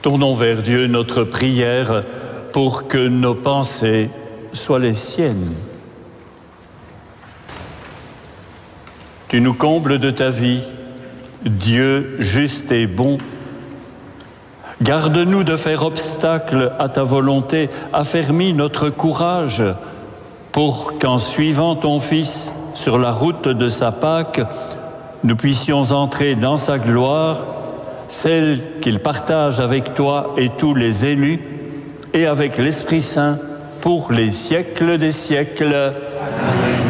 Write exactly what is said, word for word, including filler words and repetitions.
Tournons vers Dieu notre prière pour que nos pensées soient les siennes. Tu nous combles de ta vie, Dieu juste et bon. Garde-nous de faire obstacle à ta volonté, affermis notre courage, pour qu'en suivant ton Fils sur la route de sa Pâque, nous puissions entrer dans sa gloire, celle qu'il partage avec toi et tous les élus, et avec l'Esprit Saint pour les siècles des siècles. Amen.